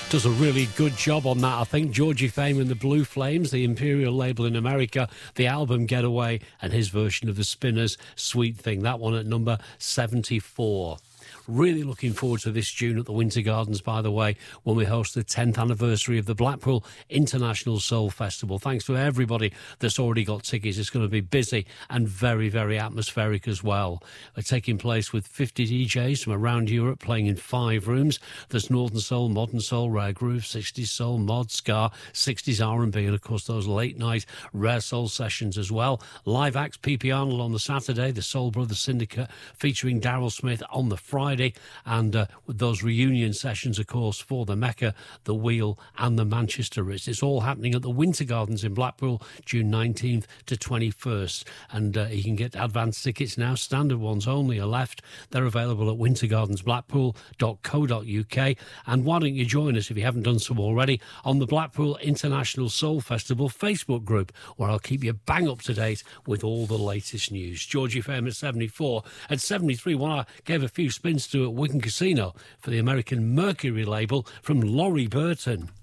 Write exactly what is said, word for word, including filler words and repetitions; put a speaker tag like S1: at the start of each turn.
S1: Does a really good job on that, I think. Georgie Fame and the Blue Flames, the Imperial label in America, the album Getaway, and his version of the Spinners' Sweet Thing. That one at number seventy-four. Really looking forward to this June at the Winter Gardens, by the way, when we host the tenth anniversary of the Blackpool International Soul Festival. Thanks to everybody that's already got tickets. It's going to be busy and very, very atmospheric as well. They're taking place with fifty D Js from around Europe playing in five rooms. There's Northern Soul, Modern Soul, Rare Groove, sixties Soul, Mod, Ska, sixties R and B, and of course those late night Rare Soul sessions as well. Live acts, P P Arnold on the Saturday, the Soul Brothers Syndicate featuring Daryl Smith on the Friday, and uh, with those reunion sessions, of course, for the Mecca, the Wheel and the Manchester Ritz. It's all happening at the Winter Gardens in Blackpool, June nineteenth to twenty-first, and uh, you can get advance tickets now. Standard ones only are left. They're available at winter gardens blackpool dot co dot uk, and why don't you join us, if you haven't done so already, on the Blackpool International Soul Festival Facebook group, where I'll keep you bang up to date with all the latest news. Georgie Fame at seventy-four. At seventy-three, one I gave a few spins to at Wigan Casino for the American Mercury label from Laurie Burton.